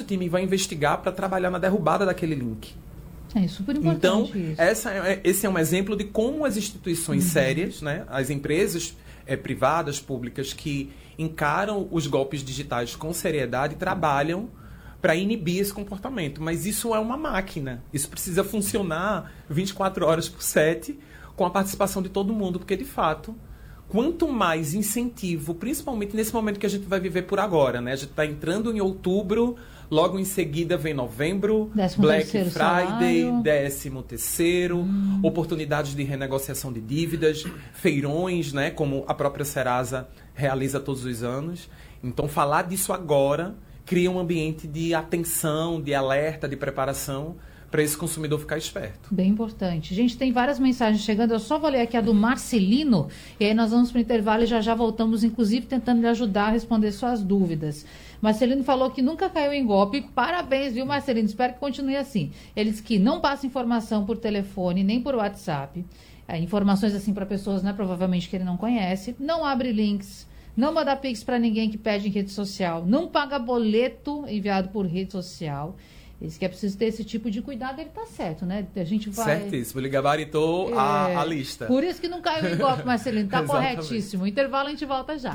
time vai investigar para trabalhar na derrubada daquele link. É super importante. Então, isso. Esse é um exemplo de como as instituições sérias, né, as empresas privadas, públicas, que encaram os golpes digitais com seriedade, trabalham para inibir esse comportamento. Mas isso é uma máquina. Isso precisa funcionar 24 horas por 7, com a participação de todo mundo, porque, de fato, quanto mais incentivo, principalmente nesse momento que a gente vai viver por agora, né? A gente está entrando em outubro, logo em seguida vem novembro, Black Friday, 13º, oportunidades de renegociação de dívidas, feirões, né? Como a própria Serasa realiza todos os anos. Então, falar disso agora cria um ambiente de atenção, de alerta, de preparação, para esse consumidor ficar esperto. Bem importante. Gente, tem várias mensagens chegando. Eu só vou ler aqui a do Marcelino, e aí nós vamos para o intervalo e já voltamos, inclusive tentando lhe ajudar a responder suas dúvidas. Marcelino falou que nunca caiu em golpe. Parabéns, viu, Marcelino? Espero que continue assim. Ele disse que não passa informação por telefone, nem por WhatsApp. Informações assim para pessoas, né, provavelmente que ele não conhece. Não abre links. Não manda pix para ninguém que pede em rede social. Não paga boleto enviado por rede social. Isso que é preciso ter esse tipo de cuidado, ele tá certo, né? A gente vai... Certíssimo, ele gabaritou a lista. Por isso que não caiu em golpe, Marcelino, tá corretíssimo. Intervalo, a gente volta já.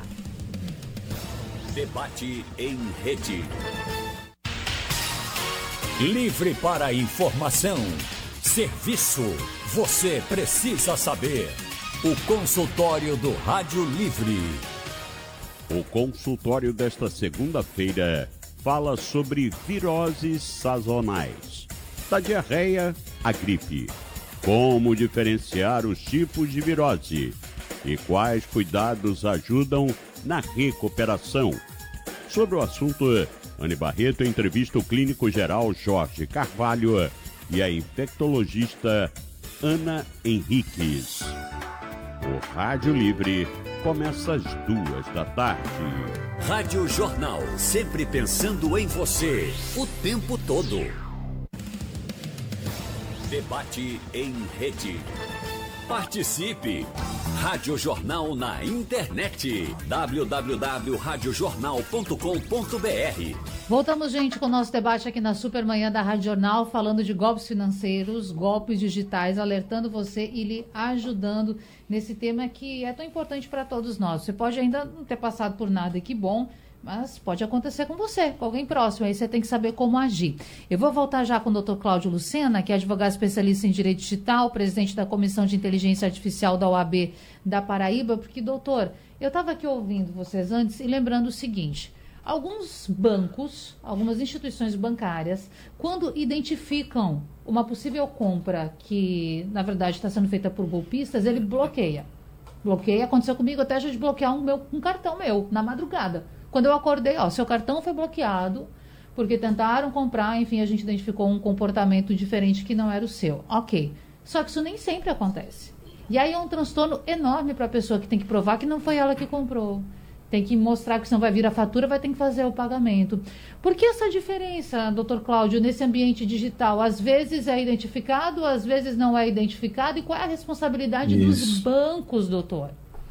Debate em rede. Livre para informação. Serviço. Você precisa saber. O consultório do Rádio Livre. O consultório desta segunda-feira fala sobre viroses sazonais, da diarreia à gripe. Como diferenciar os tipos de virose e quais cuidados ajudam na recuperação. Sobre o assunto, Anne Barreto entrevista o clínico geral Jorge Carvalho e a infectologista Ana Henriques. O Rádio Livre começa às 14h. Rádio Jornal, sempre pensando em você, o tempo todo. Debate em rede. Participe! Rádio Jornal na internet. www.radiojornal.com.br. Voltamos, gente, com o nosso debate aqui na Supermanhã da Rádio Jornal, falando de golpes financeiros, golpes digitais, alertando você e lhe ajudando nesse tema que é tão importante para todos nós. Você pode ainda não ter passado por nada, e que bom, mas pode acontecer com você, com alguém próximo, aí você tem que saber como agir. Eu vou voltar já com o Dr. Cláudio Lucena, que é advogado especialista em direito digital, presidente da Comissão de Inteligência Artificial da OAB da Paraíba, porque, doutor, eu estava aqui ouvindo vocês antes e lembrando o seguinte: alguns bancos, algumas instituições bancárias, quando identificam uma possível compra que, na verdade, está sendo feita por golpistas, ele bloqueia. Bloqueia, aconteceu comigo até já de bloquear um cartão meu, na madrugada. Quando eu acordei, seu cartão foi bloqueado, porque tentaram comprar, enfim, a gente identificou um comportamento diferente que não era o seu. Ok. Só que isso nem sempre acontece. E aí é um transtorno enorme para a pessoa que tem que provar que não foi ela que comprou. Tem que mostrar que senão vai vir a fatura, vai ter que fazer o pagamento. Por que essa diferença, doutor Cláudio, nesse ambiente digital? Às vezes é identificado, às vezes não é identificado. E qual é a responsabilidade dos bancos, doutor?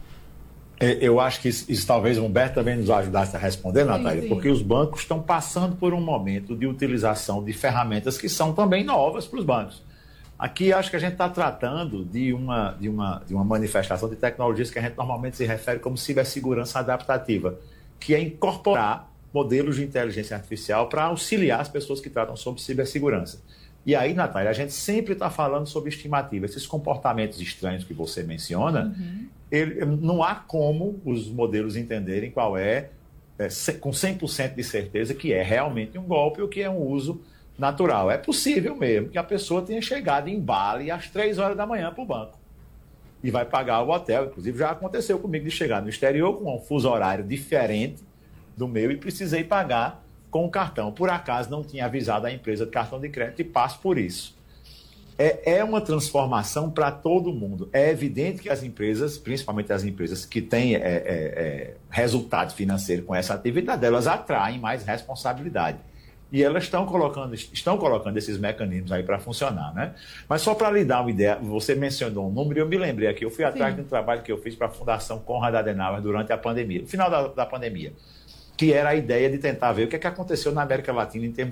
Eu acho que isso talvez o Humberto também nos ajudasse a responder, Natália, porque os bancos estão passando por um momento de utilização de ferramentas que são também novas para os bancos. Aqui acho que a gente está tratando de uma manifestação de tecnologias que a gente normalmente se refere como cibersegurança adaptativa, que é incorporar modelos de inteligência artificial para auxiliar as pessoas que tratam sobre cibersegurança. E aí, Natália, a gente sempre está falando sobre estimativa. Esses comportamentos estranhos que você menciona, não há como os modelos entenderem qual com 100% de certeza que é realmente um golpe ou que é um uso natural. É possível mesmo que a pessoa tenha chegado em Bali às 3 horas da manhã para o banco e vai pagar o hotel. Inclusive, já aconteceu comigo de chegar no exterior com um fuso horário diferente do meu e precisei pagar com o cartão. Por acaso, não tinha avisado a empresa de cartão de crédito e passo por isso. É uma transformação para todo mundo. É evidente que as empresas, principalmente as empresas que têm resultado financeiro com essa atividade, elas atraem mais responsabilidade. E elas estão colocando esses mecanismos aí para funcionar, né? Mas só para lhe dar uma ideia, você mencionou um número e eu me lembrei aqui, eu fui atrás de um trabalho que eu fiz para a Fundação Konrad Adenauer durante a pandemia, no final da pandemia, que era a ideia de tentar ver o que aconteceu na América Latina em termos